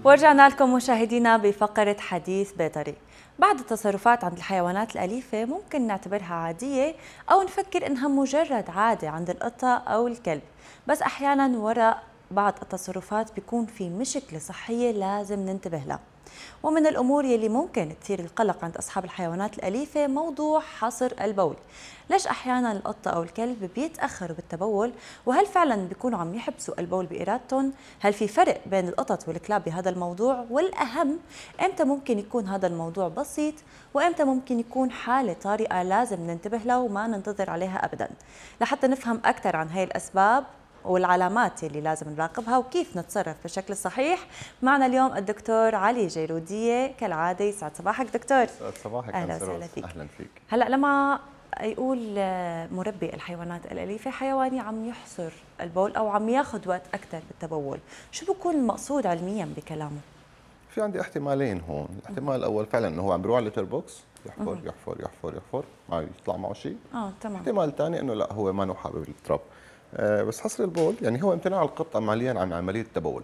ورجعنا لكم مشاهدينا بفقرة حديث بيطري. بعض التصرفات عند الحيوانات الأليفة ممكن نعتبرها عادية أو نفكر إنها مجرد عادة عند القطة أو الكلب، بس أحيانا وراء بعض التصرفات بيكون في مشكلة صحية لازم ننتبه لها. ومن الأمور يلي ممكن تثير القلق عند أصحاب الحيوانات الأليفة موضوع حصر البول. ليش أحيانا القطة أو الكلب بيتأخروا بالتبول؟ وهل فعلا بيكونوا عم يحبسوا البول بإرادتهم؟ هل في فرق بين القطط والكلاب بهذا الموضوع؟ والأهم، إمتى ممكن يكون هذا الموضوع بسيط وإمتى ممكن يكون حالة طارئة لازم ننتبه له وما ننتظر عليها أبدا؟ لحتى نفهم أكثر عن هاي الأسباب والعلامات اللي لازم نراقبها وكيف نتصرف بشكل صحيح، معنا اليوم الدكتور علي جيرودية كالعادة. يسعد صباحك دكتور. يسعد صباحك. أهلا وسهلا فيك. أهلا فيك. هلأ لما يقول مربي الحيوانات الأليفة حيواني عم يحصر البول أو عم ياخذ وقت أكثر بالتبول، شو بيكون المقصود علميا بكلامه؟ في عندي احتمالين هون، الاحتمال الأول فعلا إنه هو عم بيروح على الليتر بوكس يحفر يحفر يحفر يحفر ما يطلع معه شيء. تمام. الاحتمال الثاني إنه لا، هو ما حابب التراب. بس حصر البول يعني هو امتناع القط عمليا عن عملية التبول.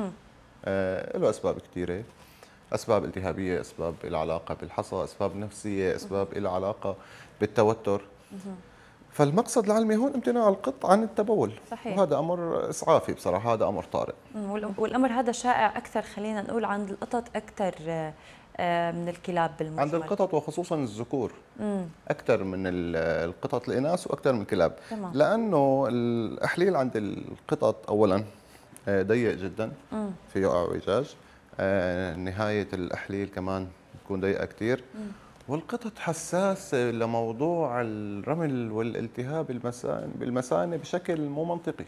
له أسباب كثيرة، أسباب التهابية، أسباب لها علاقة بالحصى، أسباب نفسية، أسباب لها علاقة بالتوتر. فالمقصد العلمي هون امتناع القط عن التبول. صحيح. وهذا أمر إسعافي بصراحة، هذا أمر طارئ. والأمر هذا شائع أكثر، خلينا نقول عند القطط أكثر من الكلاب بالمجمل. عند القطط وخصوصا الذكور أكثر من القطط الإناث وأكثر من الكلاب. تمام. لأنه الإحليل عند القطط أولا ضيق جدا، في يقع وجاج. نهاية الإحليل كمان تكون ضيقة كثير. والقطط حساسة لموضوع الرمل والالتهاب بالمثانة بشكل مو منطقي.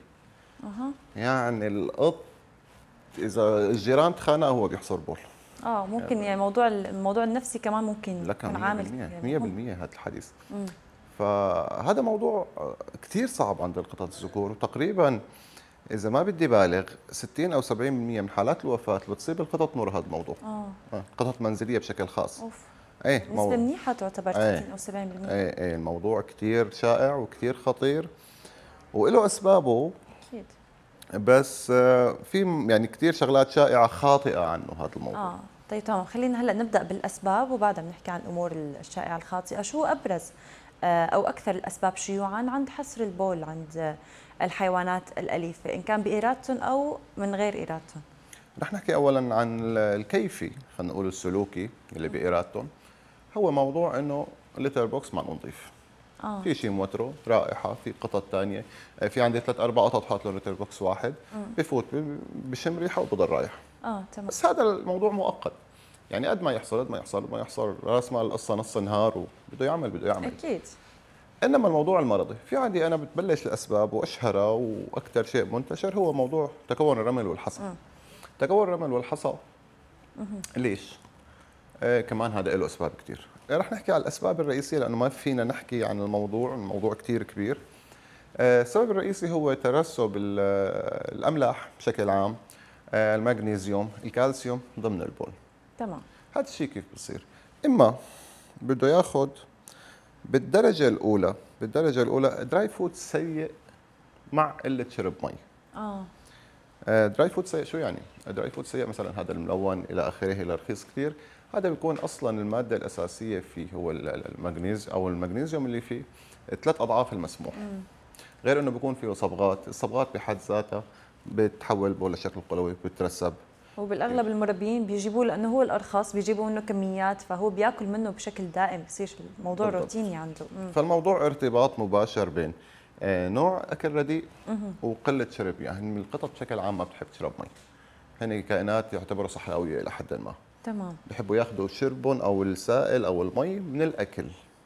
يعني القط إذا الجيران تخانقوا هو بيحصر بول. ممكن يعني الموضوع النفسي كمان ممكن يكون عامل 100% هذا الحديث. فهذا موضوع كثير صعب عند القطط الذكور، وتقريبا إذا ما بدي بالغ 60 أو 70% من حالات الوفاة اللي بتصيب القطط نور هذا الموضوع. قطط منزلية بشكل خاص. نسبة منيحة تعتبر 60 أو 70%. الموضوع كثير شائع وكثير خطير وله أسبابه أكيد. بس في يعني كثير شغلات شائعة خاطئة عنه هذا الموضوع. طيب تمام، خلينا هلا نبدأ بالأسباب وبعدها بنحكي عن الأمور الشائعة الخاطئة. شو أبرز أو أكثر الأسباب شيوعاً عند حصر البول عند الحيوانات الأليفة، إن كان بإرادتهم أو من غير إرادتهم؟ رح نحكي أولاً عن الكيفي، خلينا نقول السلوكي اللي بإرادتهم. هو موضوع إنه الليتر بوكس ما نضيف. في شيء موتره رائحة، في قطط ثانية، في عندي 3-4 قطط حاط له ليتر بوكس واحد، بفوت بشم ريحة وبضل رايح. تمام. بس هذا الموضوع مؤقت، يعني قد ما يحصل راس مال القصة نص نهار وبده يعمل أكيد. انما الموضوع المرضي في عندي انا بتبلش الاسباب واشهرها واكثر شيء منتشر هو موضوع تكون الرمل والحصى. تكون الرمل والحصى ليش؟ كمان هذا له اسباب كثير. رح نحكي على الاسباب الرئيسيه لانه ما فينا نحكي عن الموضوع كثير كبير. السبب الرئيسي هو ترسب الاملاح بشكل عام، المغنيسيوم، الكالسيوم ضمن البول. تمام. هذا الشيء كيف بصير؟ اما بده ياخذ بالدرجة الأولى دراي فود سيء مع قلة شرب مي. دراي فود سيء شو يعني؟ دراي فود سيء مثلا هذا الملون إلى آخره إلى رخيص كثير، هذا بيكون أصلا المادة الأساسية فيه هو المغنيسيوم اللي فيه 3 أضعاف المسموح. غير إنه بيكون فيه صبغات، الصبغات بحد ذاتها بتحول البول لشكل قلوي بترسب. وبالاغلب المربيين بيجيبوه لانه هو الارخص، بيجيبوا منه كميات فهو بياكل منه بشكل دائم، بصير الموضوع روتيني عنده. فالموضوع ارتباط مباشر بين نوع اكل رديء وقله شرب. يعني القطط بشكل عام ما بتحب تشرب مي، هن كائنات يعتبروا صحراويه الى حد ما. تمام. بحبوا ياخذوا شربهم او السائل او المي من الاكل.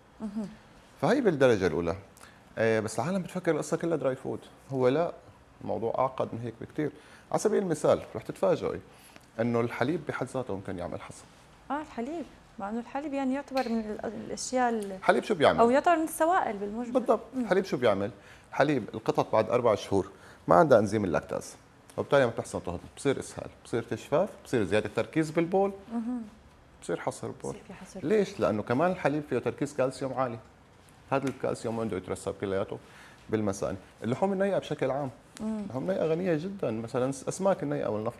فهي بالدرجه الاولى. بس العالم بتفكر القصه كلها دراي فود، هو لا، الموضوع اعقد من هيك بكثير. على سبيل المثال رح تتفاجئي انه الحليب بحد ذاته ممكن يعمل حصى. الحليب، مع انه الحليب يعني يعتبر من الاشياء الحليب شو بيعمل؟ او يعتبر من السوائل بالمجمل. بالضبط. الحليب شو بيعمل؟ الحليب القطط بعد 4 شهور ما عندها انزيم اللاكتاز، وبالتالي ما بتحسن تهضم، بصير اسهال، بصير تجفاف، بصير زياده تركيز بالبول، بصير حصر البول. ليش؟ لانه كمان الحليب فيه تركيز كالسيوم عالي، هذا الكالسيوم عنده يترسب كلياته بالمثانه. اللحوم النيئه بشكل عام، اللحوم النيئه غنيه جدا، مثلا اسماك النيئه ولنفرض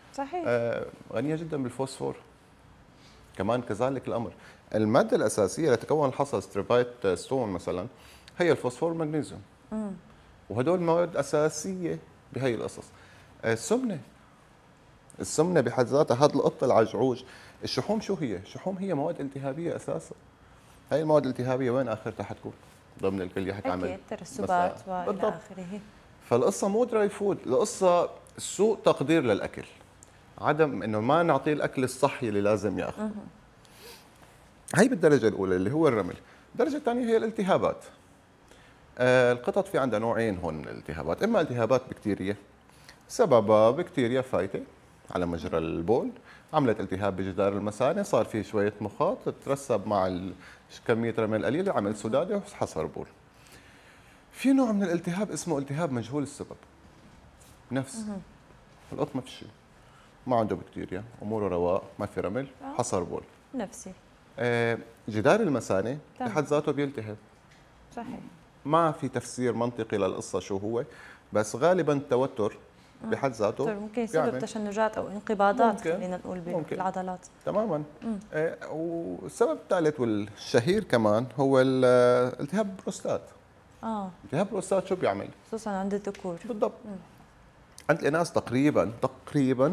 صحيح. غنيه جدا بالفوسفور. كمان كذلك الامر. الماده الاساسيه لتكون الحصى ستريبايت ستون مثلا هي الفوسفور والمغنيسيوم. وهدول مواد اساسيه بهي القصص. السمنه. السمنه بحد ذاتها، هذا القط العجعوج. الشحوم شو هي؟ الشحوم هي مواد التهابيه اساسا. هاي المواد الالتهابيه وين اخرتها حتكون؟ ضمن الكليه حتعمل اكيد ترسبات والى بالضبط. اخره. فالقصه مو دراي فود، القصه سوء تقدير للاكل. عدم انه ما نعطيه الاكل الصحي اللي لازم ياخذه. هي بالدرجه الاولى اللي هو الرمل. الدرجه الثانيه هي الالتهابات. القطط في عندها نوعين هون من الالتهابات، اما التهابات بكتيريه سببها بكتيريا فايته على مجرى البول، عملت التهاب بجدار المثانه، صار في شويه مخاط ترسب مع كميه رمل قليله، عمل سداده وحصر بول. في نوع من الالتهاب اسمه التهاب مجهول السبب. نفس القط ما في شيء، ما عنده بكتيريا، اموره رواق، ما في رمل، حصر بول. نفسي. جدار المثانه بحد ذاته بيلتهب. صحيح. ما في تفسير منطقي للقصه شو هو، بس غالبا التوتر بحد ذاته ممكن يسبب تشنجات او انقباضات، خلينا نقول بالعضلات. تماما. والسبب الثالث والشهير كمان هو التهاب البروستات. التهاب البروستات شو بيعمل؟ خصوصا عند الذكور. بالضبط. عند الاناث تقريبا